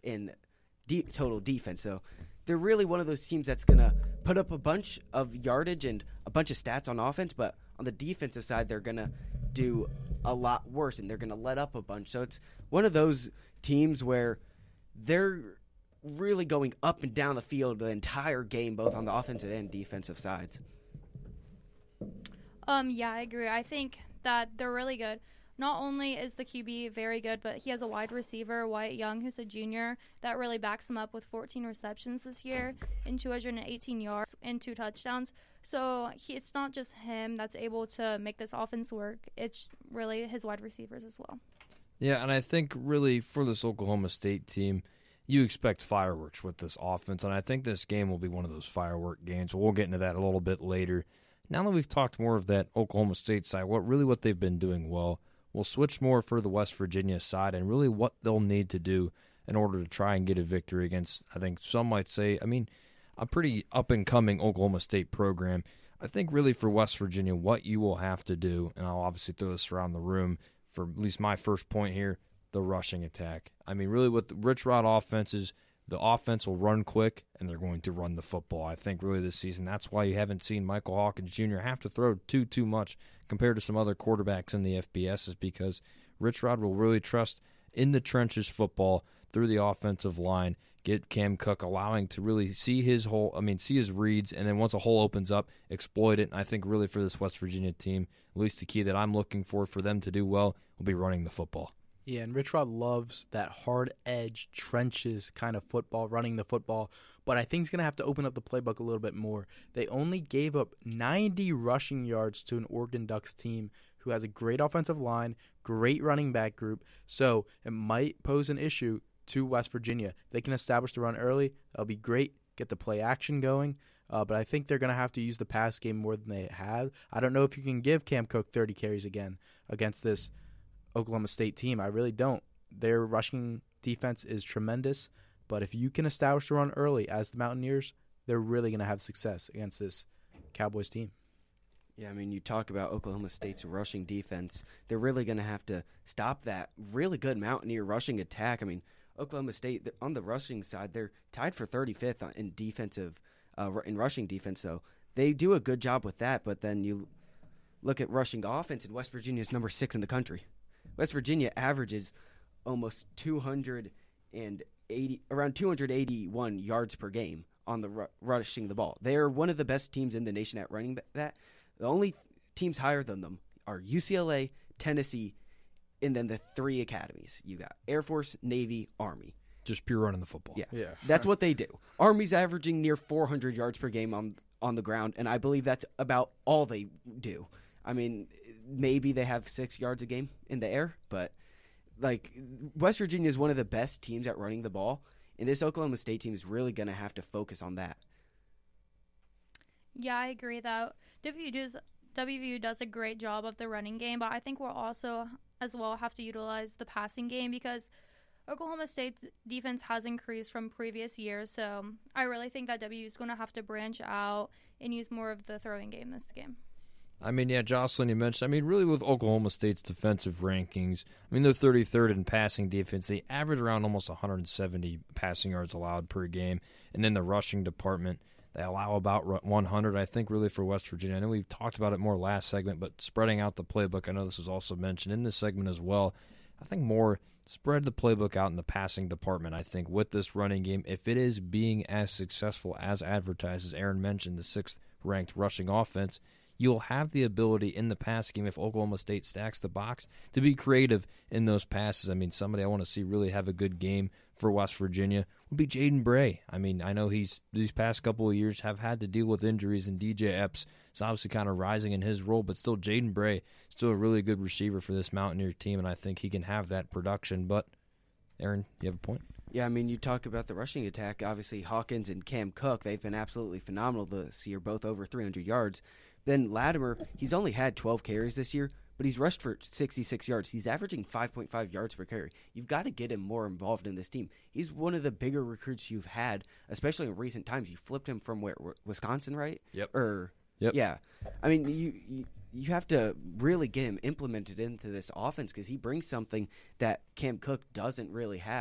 in total defense. So they're really one of those teams that's going to put up a bunch of yardage and a bunch of stats on offense, but on the defensive side, they're going to do a lot worse, and they're going to let up a bunch. So it's one of those teams where they're really going up and down the field the entire game, both on the offensive and defensive sides. Yeah, I agree. I think that they're really good. Not only is the QB very good, but he has a wide receiver, Wyatt Young, who's a junior, that really backs him up with 14 receptions this year and 218 yards and 2 touchdowns. So it's not just him that's able to make this offense work. It's really his wide receivers as well. Yeah, and I think really for this Oklahoma State team, you expect fireworks with this offense, and I think this game will be one of those firework games. We'll get into that a little bit later. Now that we've talked more of that Oklahoma State side, what they've been doing well, we'll switch more for the West Virginia side and really what they'll need to do in order to try and get a victory against, I think some might say, a pretty up-and-coming Oklahoma State program. I think really for West Virginia, what you will have to do, and I'll obviously throw this around the room for at least my first point here, the rushing attack. Really with the Rich Rod offenses, the offense will run quick, and they're going to run the football. I think really this season, that's why you haven't seen Michael Hawkins Jr. have to throw too much compared to some other quarterbacks in the FBS, is because Rich Rod will really trust in the trenches football through the offensive line, get Cam Cook allowing to really see his reads, and then once a hole opens up, exploit it. And I think really for this West Virginia team, at least the key that I'm looking for them to do well will be running the football. Yeah, and Rich Rod loves that hard edge, trenches kind of football, running the football. But I think he's going to have to open up the playbook a little bit more. They only gave up 90 rushing yards to an Oregon Ducks team who has a great offensive line, great running back group. So it might pose an issue to West Virginia. If they can establish the run early, that'll be great, get the play action going. But I think they're going to have to use the pass game more than they have. I don't know if you can give Cam Cook 30 carries again against this Oklahoma State team. I really don't. Their rushing defense is tremendous, but if you can establish the run early as the Mountaineers, they're really going to have success against this Cowboys team. Yeah, you talk about Oklahoma State's rushing defense. They're really going to have to stop that really good Mountaineer rushing attack. Oklahoma State, on the rushing side, they're tied for 35th in rushing defense, so they do a good job with that, but then you look at rushing offense, and West Virginia's number 6 in the country. West Virginia averages almost around 281 yards per game on the rushing the ball. They are one of the best teams in the nation at running that. The only teams higher than them are UCLA, Tennessee, and then the 3 academies. You got Air Force, Navy, Army. Just pure running the football. Yeah. That's what they do. Army's averaging near 400 yards per game on the ground, and I believe that's about all they do. Maybe they have 6 yards a game in the air, but West Virginia is one of the best teams at running the ball, and this Oklahoma State team is really going to have to focus on that. Yeah, I agree that WVU does a great job of the running game, but I think we'll also as well have to utilize the passing game because Oklahoma State's defense has increased from previous years, so I really think that WVU is going to have to branch out and use more of the throwing game this game. Jocelyn, you mentioned, really with Oklahoma State's defensive rankings, they're 33rd in passing defense. They average around almost 170 passing yards allowed per game. And in the rushing department, they allow about 100, I think, really for West Virginia. I know we talked about it more last segment, but spreading out the playbook, I know this was also mentioned in this segment as well. I think more spread the playbook out in the passing department. I think with this running game, if it is being as successful as advertised, as Aaron mentioned, the 6th ranked rushing offense, you'll have the ability in the pass game, if Oklahoma State stacks the box, to be creative in those passes. Somebody I want to see really have a good game for West Virginia would be Jaden Bray. I know these past couple of years have had to deal with injuries, and DJ Epps is obviously kind of rising in his role, but still Jaden Bray, still a really good receiver for this Mountaineer team, and I think he can have that production. But, Aaron, you have a point? Yeah, you talk about the rushing attack. Obviously, Hawkins and Cam Cook, they've been absolutely phenomenal this year, both over 300 yards. Then Latimer, he's only had 12 carries this year, but he's rushed for 66 yards. He's averaging 5.5 yards per carry. You've got to get him more involved in this team. He's one of the bigger recruits you've had, especially in recent times. You flipped him from Wisconsin, right? Yep. Yep. Yeah. You have to really get him implemented into this offense because he brings something that Cam Cook doesn't really have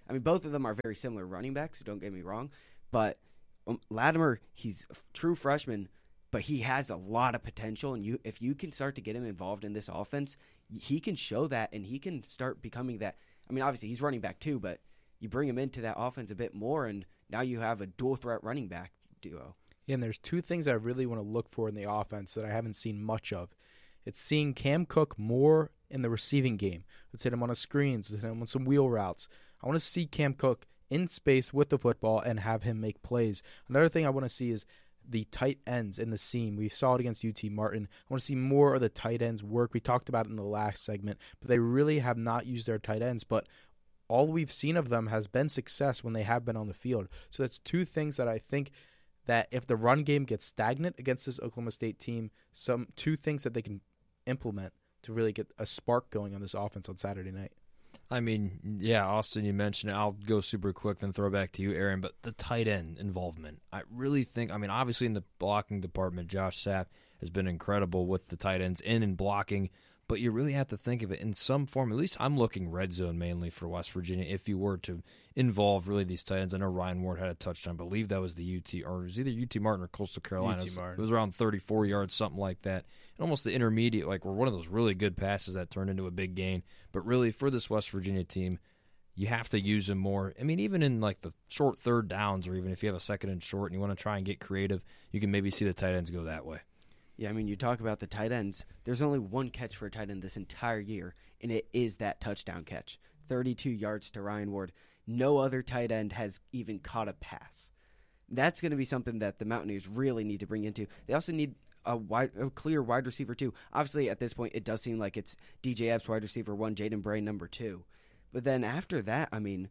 I mean, both of them are very similar running backs, so don't get me wrong. But Latimer, he's a true freshman, but he has a lot of potential. And if you can start to get him involved in this offense, he can show that, and he can start becoming that. I mean, obviously, he's running back too, but you bring him into that offense a bit more, and now you have a dual-threat running back duo. Yeah, and there's two things I really want to look for in the offense that I haven't seen much of. It's seeing Cam Cook more in the receiving game. Let's hit him on a screens. Let's hit him on some wheel routes. I want to see Cam Cook in space with the football and have him make plays. Another thing I want to see is the tight ends in the seam. We saw it against UT Martin. I want to see more of the tight ends work. We talked about it in the last segment, but they really have not used their tight ends. But all we've seen of them has been success when they have been on the field. So that's two things that I think that if the run game gets stagnant against this Oklahoma State team, two things that they can implement to really get a spark going on this offense on Saturday night. I mean, yeah, Austin, you mentioned it. I'll go super quick, then throw back to you, Aaron. But the tight end involvement, I really think, I mean, obviously in the blocking department, Josh Sapp has been incredible with the tight ends in blocking. But you really have to think of it in some form. At least I'm looking red zone mainly for West Virginia. If you were to involve really these tight ends, I know Ryan Ward had a touchdown. I believe that was the UT, or it was either UT Martin or Coastal Carolina. It was around 34 yards, something like that. And almost the intermediate, like one of those really good passes that turned into a big gain. But really, for this West Virginia team, you have to use them more. I mean, even in like the short third downs, or even if you have a second and short and you want to try and get creative, you can maybe see the tight ends go that way. Yeah, I mean, you talk about the tight ends. There's only one catch for a tight end this entire year, and it is that touchdown catch. 32 yards to Ryan Ward. No other tight end has even caught a pass. That's going to be something that the Mountaineers really need to bring into. They also need a clear wide receiver, too. Obviously, at this point, it does seem like it's DJ Epps, wide receiver 1, Jaden Bray, number 2. But then after that, I mean,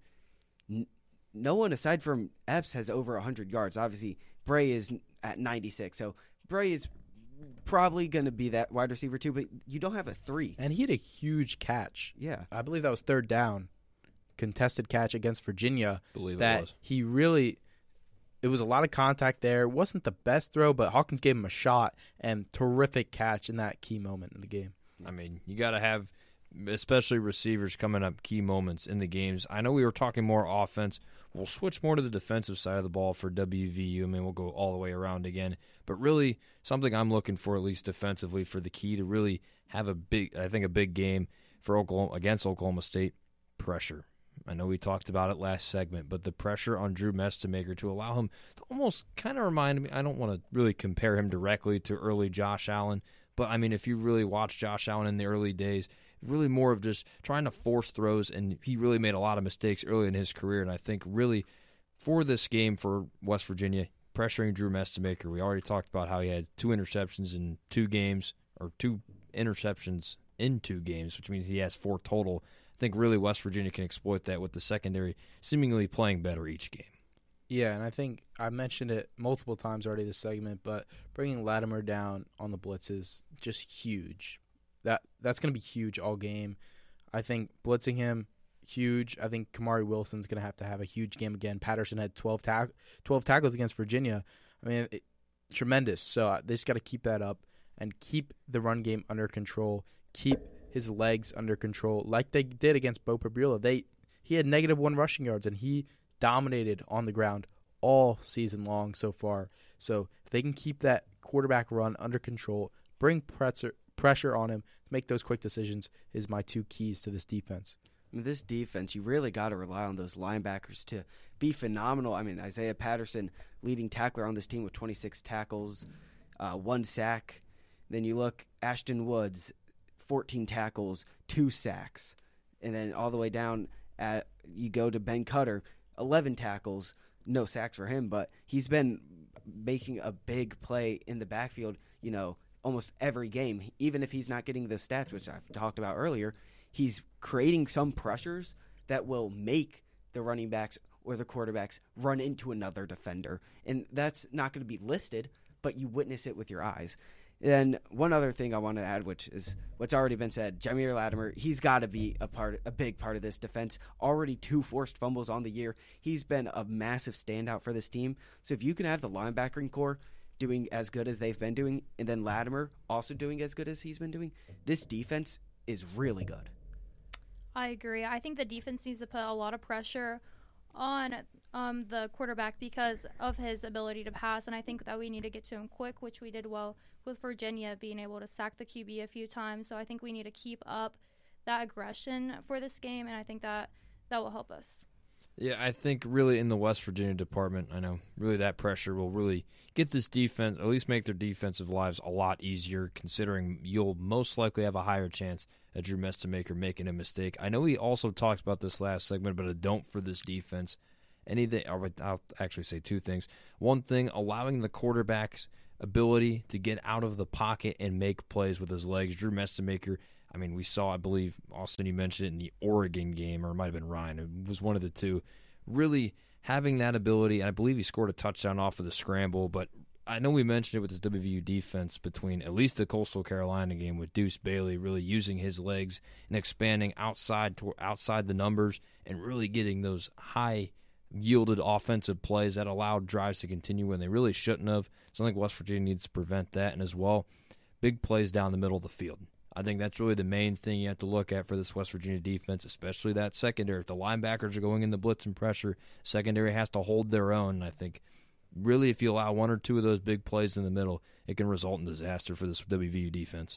no one aside from Epps has over 100 yards. Obviously, Bray is at 96, so Bray is probably going to be that wide receiver too, but you don't have a 3. And he had a huge catch. Yeah. I believe that was third down, contested catch against Virginia. Believe that it was. He really, it was a lot of contact there. It wasn't the best throw, but Hawkins gave him a shot, and terrific catch in that key moment in the game. I mean, you got to have, especially receivers coming up key moments in the games. I know we were talking more offense. We'll switch more to the defensive side of the ball for WVU. I mean, we'll go all the way around again. But really, something I'm looking for, at least defensively, for the key to really have a big game for Oklahoma against Oklahoma State, pressure. I know we talked about it last segment, but the pressure on Drew Mestemaker to allow him to almost kind of remind me, I don't want to really compare him directly to early Josh Allen, but I mean, if you really watch Josh Allen in the early days, really more of just trying to force throws, and he really made a lot of mistakes early in his career. And I think really for this game for West Virginia, pressuring Drew Mestemaker, we already talked about how he had 2 interceptions in 2 games, or 2 interceptions in 2 games, which means he has 4 total. I think really West Virginia can exploit that with the secondary seemingly playing better each game. Yeah, and I think I mentioned it multiple times already this segment, but bringing Latimer down on the blitz is just huge. That's going to be huge all game. I think blitzing him, huge. I think Kamari Wilson's going to have a huge game again. Patterson had 12 tackles against Virginia. I mean, tremendous. So they just got to keep that up and keep the run game under control, keep his legs under control like they did against Beau Pribula. He had -1 rushing yards, and he dominated on the ground all season long so far. So if they can keep that quarterback run under control, bring pressure on him, make those quick decisions, is my 2 keys to this defense. I mean, this defense, you really got to rely on those linebackers to be phenomenal. I mean, Isaiah Patterson, leading tackler on this team with 26 tackles, 1 sack. Then you look, Ashton Woods, 14 tackles, 2 sacks. And then all the way down, you go to Ben Cutter, 11 tackles, no sacks for him, but he's been making a big play in the backfield, almost every game. Even if he's not getting the stats, which I've talked about earlier, he's creating some pressures that will make the running backs or the quarterbacks run into another defender. And that's not going to be listed, but you witness it with your eyes. And one other thing I want to add, which is what's already been said, Jameer Latimer, he's got to be a big part of this defense. Already 2 forced fumbles on the year. He's been a massive standout for this team. So if you can have the linebackering core doing as good as they've been doing, and then Latimer also doing as good as he's been doing, this defense is really good. I agree. I think the defense needs to put a lot of pressure on the quarterback because of his ability to pass, and I think that we need to get to him quick, which we did well with Virginia being able to sack the QB a few times. So I think we need to keep up that aggression for this game, and I think that will help us. Yeah, I think really in the West Virginia department, I know really that pressure will really get this defense, at least make their defensive lives a lot easier, considering you'll most likely have a higher chance of Drew Mestemaker making a mistake. I know we also talked about this last segment, but a don't for this defense. Anything, I'll actually say two things. One thing, allowing the quarterback's ability to get out of the pocket and make plays with his legs. Drew Mestemaker, I mean, we saw, I believe, Austin, you mentioned it in the Oregon game, or it might have been Ryan. It was one of the two. Really having that ability, and I believe he scored a touchdown off of the scramble, but I know we mentioned it with his WVU defense between at least the Coastal Carolina game with Deuce Bailey really using his legs and expanding outside the numbers and really getting those high yielded offensive plays that allowed drives to continue when they really shouldn't have. So I think West Virginia needs to prevent that, and as well, big plays down the middle of the field. I think that's really the main thing you have to look at for this West Virginia defense, especially that secondary. If the linebackers are going in the blitz and pressure, secondary has to hold their own. And I think really if you allow one or two of those big plays in the middle, it can result in disaster for this WVU defense.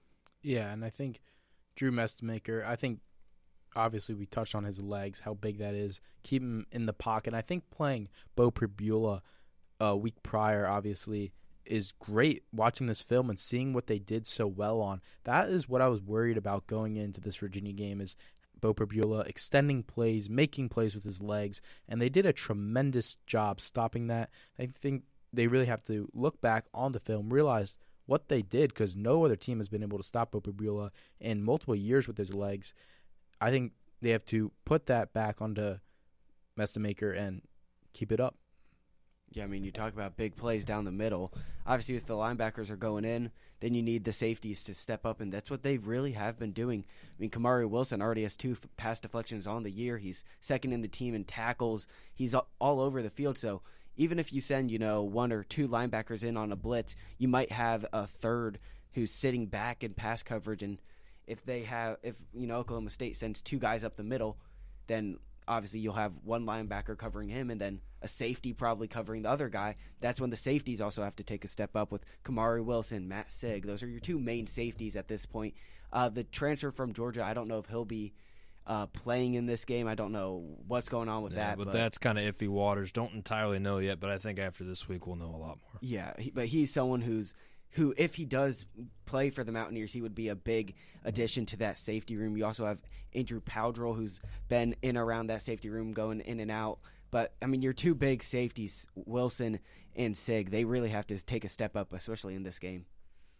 Yeah, and I think Drew Mestemaker, I think obviously we touched on his legs, how big that is. Keep him in the pocket. I think playing Beau Pribula a week prior, obviously, is great. Watching this film and seeing what they did so well on, that is what I was worried about going into this Virginia game, is Beau Pribula extending plays, making plays with his legs, and they did a tremendous job stopping that. I think they really have to look back on the film, realize what they did, because no other team has been able to stop Beau Pribula in multiple years with his legs. I think they have to put that back onto Mestemaker and keep it up. Yeah, I mean, you talk about big plays down the middle. Obviously, if the linebackers are going in, then you need the safeties to step up, and that's what they really have been doing. I mean, Kamari Wilson already has 2 pass deflections on the year. He's second in the team in tackles. He's all over the field. So even if you send, 1 or 2 linebackers in on a blitz, you might have a third who's sitting back in pass coverage. And if Oklahoma State sends 2 guys up the middle, then obviously you'll have one linebacker covering him and then a safety probably covering the other guy. That's when the safeties also have to take a step up with Kamari Wilson, Matt Sigg. Those are your 2 main safeties at this point. The transfer from Georgia, I don't know if he'll be playing in this game. I don't know what's going on with that. But that's kind of iffy waters. Don't entirely know yet, but I think after this week we'll know a lot more. Yeah, but he's someone who, if he does play for the Mountaineers, he would be a big addition to that safety room. You also have Andrew Powdrell, who's been in around that safety room, going in and out. But, I mean, your 2 big safeties, Wilson and Sigg, they really have to take a step up, especially in this game.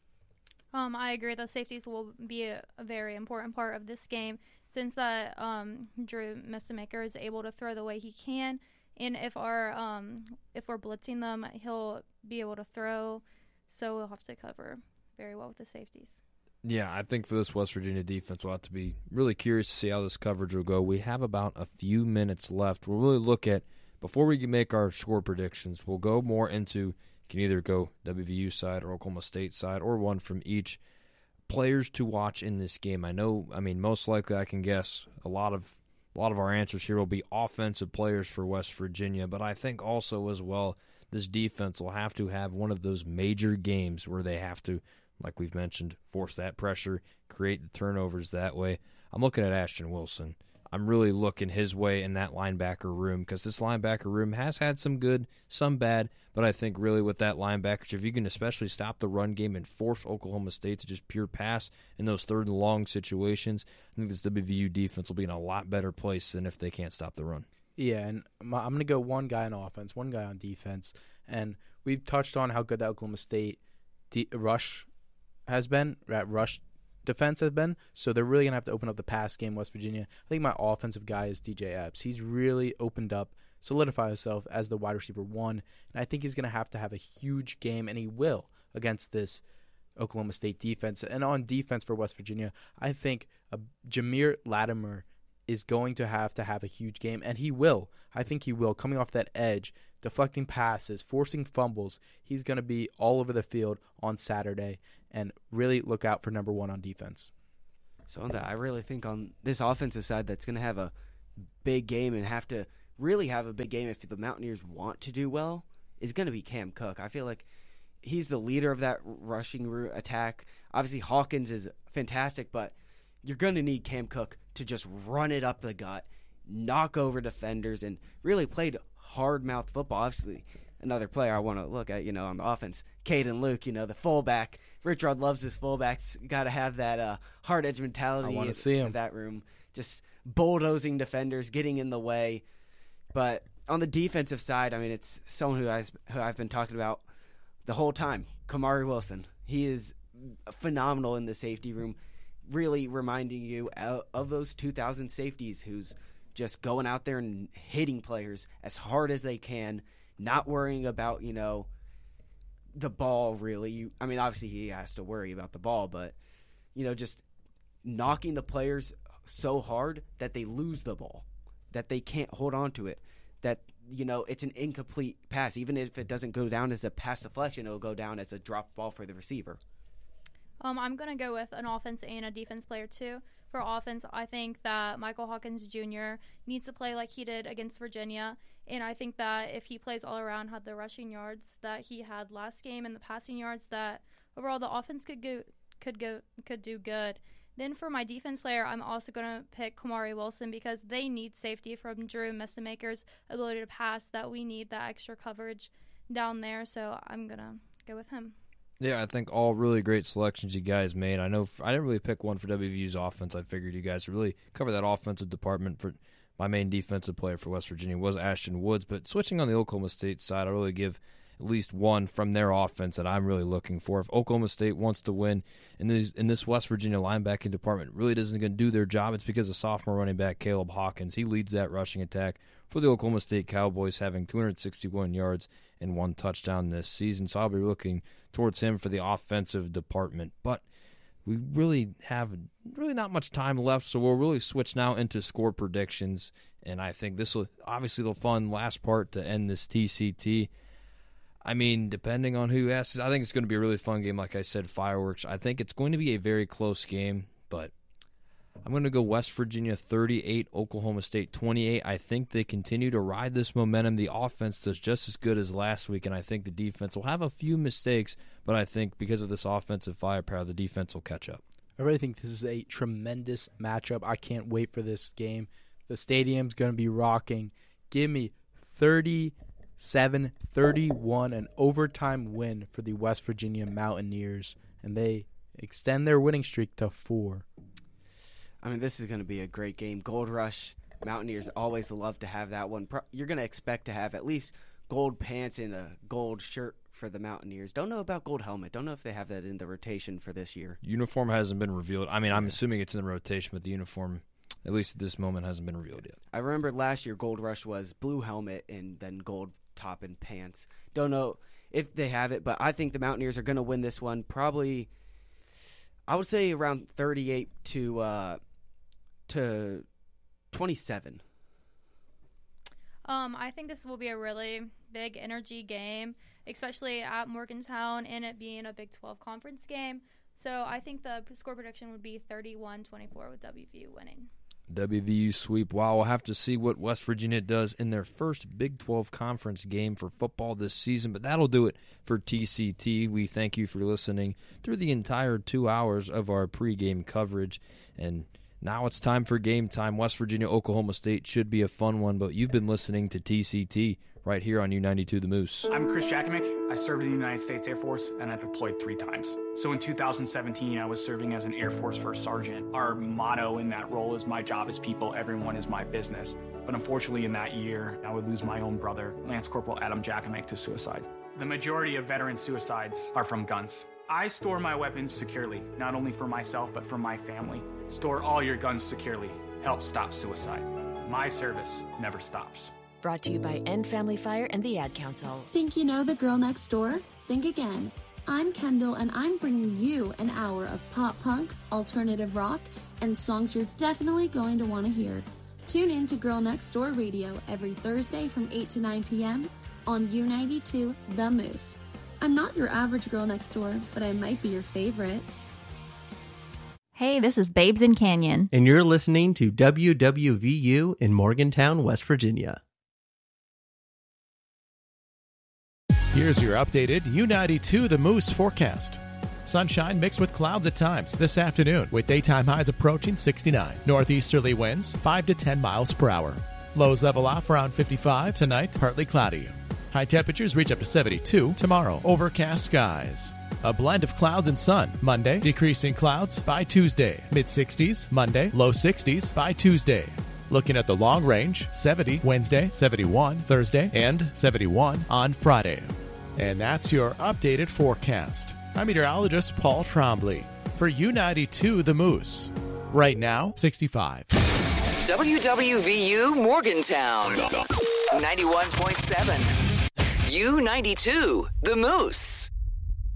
I agree that safeties will be a very important part of this game, since that Drew Mestemaker is able to throw the way he can, and if we're blitzing them, he'll be able to throw. So we'll have to cover very well with the safeties. Yeah, I think for this West Virginia defense, we'll have to be really curious to see how this coverage will go. We have about a few minutes left. We'll really look at, before we can make our score predictions, we'll go more into, you can either go WVU side or Oklahoma State side or one from each. Players to watch in this game. Most likely I can guess a lot of our answers here will be offensive players for West Virginia, but I think also as well, this defense will have to have one of those major games where they have to, like we've mentioned, force that pressure, create the turnovers that way. I'm looking at Ashton Wilson. I'm really looking his way in that linebacker room, because this linebacker room has had some good, some bad, but I think really with that linebacker, if you can especially stop the run game and force Oklahoma State to just pure pass in those 3rd and long situations, I think this WVU defense will be in a lot better place than if they can't stop the run. Yeah, and I'm going to go one guy on offense, one guy on defense. And we've touched on how good that Oklahoma State rush has been, that rush defense has been. So they're really going to have to open up the pass game, West Virginia. I think my offensive guy is DJ Epps. He's really opened up, solidified himself as the wide receiver 1. And I think he's going to have a huge game, and he will, against this Oklahoma State defense. And on defense for West Virginia, I think Jameer Latimer is going to have a huge game, and he will. I think he will. Coming off that edge, deflecting passes, forcing fumbles, he's going to be all over the field on Saturday, and really look out for number 1 on defense. So on that, I really think on this offensive side that's going to have a big game and have to really have a big game if the Mountaineers want to do well is going to be Cam Cook. I feel like he's the leader of that rushing attack. Obviously, Hawkins is fantastic, but you're going to need Cam Cook to just run it up the gut, knock over defenders, and really played hard-mouth football. Obviously, another player I want to look at, on the offense, Caden Luke, the fullback. Rich Rod loves his fullbacks. Got to have that hard-edge mentality I want to see him in that room. Just bulldozing defenders, getting in the way. But on the defensive side, I mean, it's someone who I've been talking about the whole time, Kamari Wilson. He is phenomenal in the safety room, really reminding you of those 2000 safeties who's just going out there and hitting players as hard as they can, not worrying about, the ball really. I mean, obviously he has to worry about the ball, but, just knocking the players so hard that they lose the ball, that they can't hold on to it, that, it's an incomplete pass. Even if it doesn't go down as a pass deflection, it'll go down as a drop ball for the receiver. I'm going to go with an offense and a defense player, too. For offense, I think that Michael Hawkins Jr. needs to play like he did against Virginia, and I think that if he plays all around, had the rushing yards that he had last game and the passing yards, that overall the offense could do good. Then for my defense player, I'm also going to pick Kamari Wilson because they need safety from Drew Messamaker's ability to pass, that we need that extra coverage down there, so I'm going to go with him. Yeah, I think all really great selections you guys made. I know I didn't really pick one for WVU's offense. I figured you guys really cover that offensive department. For my main defensive player for West Virginia was Ashton Woods, but switching on the Oklahoma State side, I really give at least one from their offense that I'm really looking for. If Oklahoma State wants to win in this West Virginia linebacking department really doesn't going to do their job, it's because of sophomore running back Caleb Hawkins. He leads that rushing attack for the Oklahoma State Cowboys, having 261 yards and 1 touchdown this season. So I'll be looking towards him for the offensive department. But we really have not much time left, so we'll really switch now into score predictions. And I think this will obviously the fun last part to end this TCT. I mean, depending on who asks, I think it's going to be a really fun game. Like I said, fireworks. I think it's going to be a very close game, but I'm going to go West Virginia 38, Oklahoma State 28. I think they continue to ride this momentum. The offense does just as good as last week, and I think the defense will have a few mistakes, but I think because of this offensive firepower, the defense will catch up. I really think this is a tremendous matchup. I can't wait for this game. The stadium's going to be rocking. Give me 37-31, an overtime win for the West Virginia Mountaineers, and they extend their winning streak to 4. I mean, this is going to be a great game. Gold Rush, Mountaineers always love to have that one. You're going to expect to have at least gold pants and a gold shirt for the Mountaineers. Don't know about gold helmet. Don't know if they have that in the rotation for this year. Uniform hasn't been revealed. I mean, I'm assuming it's in the rotation, but the uniform, at least at this moment, hasn't been revealed yet. I remember last year Gold Rush was blue helmet and then gold top and pants. Don't know if they have it, but I think the Mountaineers are going to win this one. Probably, I would say around 38 to 27. I think this will be a really big energy game, especially at Morgantown and it being a Big 12 conference game. So I think the score prediction would be 31-24 with WVU winning. WVU sweep. Wow, we'll have to see what West Virginia does in their first Big 12 conference game for football this season, but that'll do it for TCT. We thank you for listening through the entire 2 hours of our pregame coverage, and now it's time for game time. West Virginia, Oklahoma State should be a fun one, but you've been listening to TCT right here on U92 The Moose. I'm Chris Jakimick. I served in the United States Air Force, and I deployed 3 times. So in 2017, I was serving as an Air Force First Sergeant. Our motto in that role is my job is people, everyone is my business. But unfortunately in that year, I would lose my own brother, Lance Corporal Adam Jakimick, to suicide. The majority of veteran suicides are from guns. I store my weapons securely, not only for myself, but for my family. Store all your guns securely. Help stop suicide. My service never stops. Brought to you by End Family Fire and the Ad Council. Think you know the girl next door? Think again. I'm Kendall, and I'm bringing you an hour of pop punk, alternative rock, and songs you're definitely going to want to hear. Tune in to Girl Next Door Radio every Thursday from 8 to 9 p.m. on U92 The Moose. I'm not your average girl next door, but I might be your favorite. Hey, this is Babes in Canyon. And you're listening to WWVU in Morgantown, West Virginia. Here's your updated U92 The Moose forecast. Sunshine mixed with clouds at times this afternoon, with daytime highs approaching 69. Northeasterly winds 5 to 10 miles per hour. Lows level off around 55 tonight, partly cloudy. High temperatures reach up to 72 tomorrow. Overcast skies. A blend of clouds and sun. Monday, decreasing clouds by Tuesday. Mid-60s Monday, low 60s by Tuesday. Looking at the long range, 70 Wednesday, 71 Thursday, and 71 on Friday. And that's your updated forecast. I'm meteorologist Paul Trombley for U92 The Moose. Right now, 65. WWVU Morgantown, 91.7. U92 The Moose.